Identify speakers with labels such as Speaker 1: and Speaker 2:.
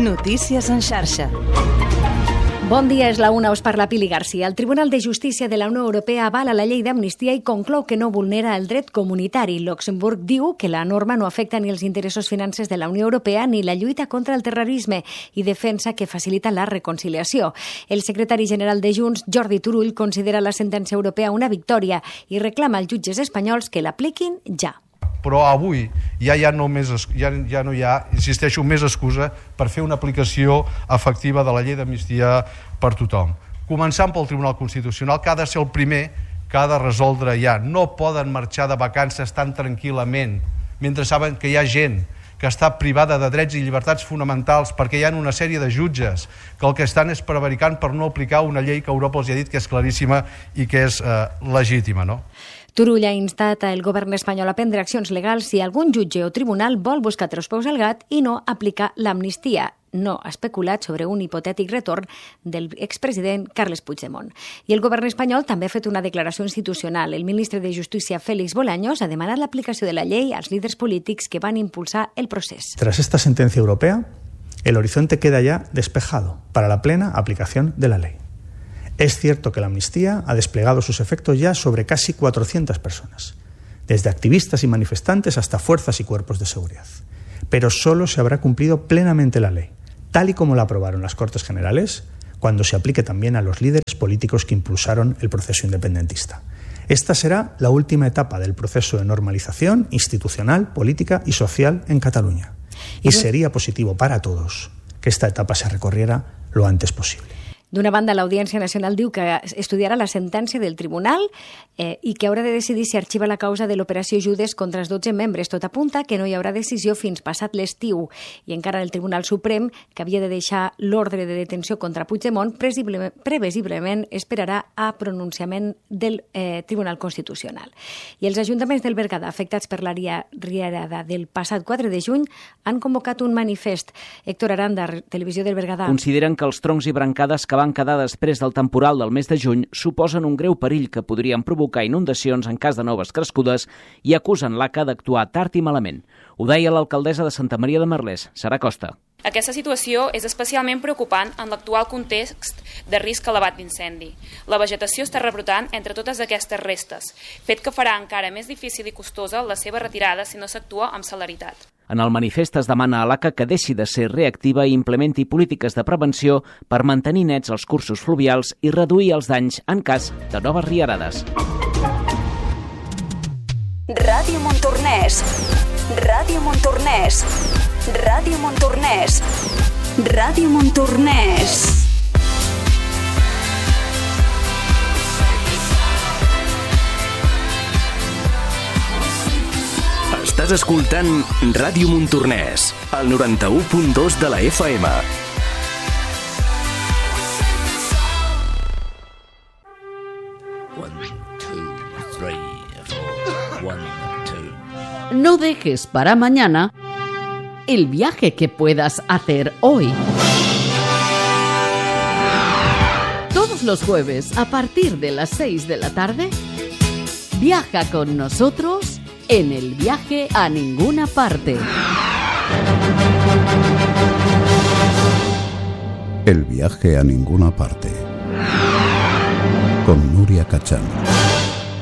Speaker 1: Notícies en xarxa.
Speaker 2: Bon dia, és la 1, us parla Pili Garcia. El Tribunal de Justícia de la Unió Europea avala la llei d'amnistia i conclou que no vulnera el dret comunitari. Luxemburg diu que la norma no afecta ni els interessos financers de la Unió Europea ni la lluita contra el terrorisme i defensa que facilita la reconciliació. El secretari general de Junts, Jordi Turull, considera la sentència europea una victòria i reclama als jutges espanyols que l'apliquin ja.
Speaker 3: Però avui ja no hi ha, insisteixo, més excusa per fer una aplicació efectiva de la llei d'amnistia per tothom. Començant pel Tribunal Constitucional, que ha de ser el primer que ha de resoldre ja. No poden marxar de vacances tan tranquil·lament mentre saben que hi ha gent que està privada de drets i llibertats fonamentals perquè hi ha una sèrie de jutges que el que estan és prevaricant per no aplicar una llei que Europa els ha dit que és claríssima i que és legítima, no?
Speaker 2: Turull ha instat el govern espanyol a prendre accions legals si algun jutge o tribunal vol buscar tres peus al gat i no aplicar l'amnistia. No ha especulat sobre un hipotètic retorn del expresident Carles Puigdemont. I el govern espanyol també ha fet una declaració institucional. El ministre de Justícia, Félix Bolaños, ha demanat l'aplicació de la llei als líders polítics que van impulsar el procés.
Speaker 4: Tras esta sentencia europea, el horizonte queda ya despejado para la plena aplicación de la ley. Es cierto que la amnistía ha desplegado sus efectos ya sobre casi 400 personas, desde activistas y manifestantes hasta fuerzas y cuerpos de seguridad. Pero solo se habrá cumplido plenamente la ley, tal y como la aprobaron las Cortes Generales, cuando se aplique también a los líderes políticos que impulsaron el proceso independentista. Esta será la última etapa del proceso de normalización institucional, política y social en Cataluña. Y sería positivo para todos que esta etapa se recorriera lo antes posible.
Speaker 2: D'una banda, l'Audiència Nacional diu que estudiarà la sentència del tribunal i que haurà de decidir si arxiva la causa de l'operació Judes contra els 12 membres. Tot apunta que no hi haurà decisió fins passat l'estiu. I encara el Tribunal Suprem, que havia de deixar l'ordre de detenció contra Puigdemont, previsiblement esperarà a pronunciament del Tribunal Constitucional. I els ajuntaments del Berguedà, afectats per la riada del passat 4 de juny, han convocat un manifest. Héctor Aranda, Televisió del Berguedà.
Speaker 5: Consideren que els troncs i brancades que van quedar després del temporal del mes de juny suposen un greu perill que podrien provocar inundacions en cas de noves crescudes i acusen l'ACA d'actuar tard i malament. Ho deia l'alcaldessa de Santa Maria de Merlès, Sara Costa.
Speaker 6: Aquesta situació és especialment preocupant en l'actual context de risc elevat d'incendi. La vegetació està rebrotant entre totes aquestes restes, fet que farà encara més difícil i costosa la seva retirada si no s'actua amb celeritat.
Speaker 5: En el manifest es demana a l'ACA que deixi de ser reactiva i implementi polítiques de prevenció per mantenir nets els cursos fluvials i reduir els danys en cas de noves riarades.
Speaker 1: Ràdio Montornès. Ràdio Montornès. Ràdio Montornès. Ràdio Montornès.
Speaker 7: Estàs escoltant Ràdio Montornès, al 91.2 de la FM.
Speaker 8: No dejes para mañana el viaje que puedas hacer hoy. Todos los jueves, a partir de las 6 de la tarde, viaja con nosotros en el viaje a ninguna parte.
Speaker 9: El viaje a ninguna parte. Con Nuria Cachán.